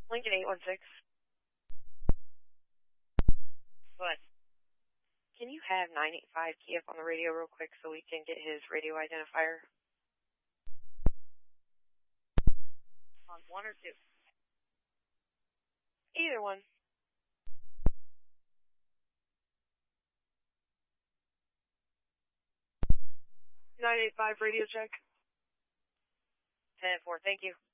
Lincoln 816. What? Can you have 985 key up on the radio real quick so we can get his radio identifier? On 1 or 2? Either one. 985 radio check. 10-4, thank you.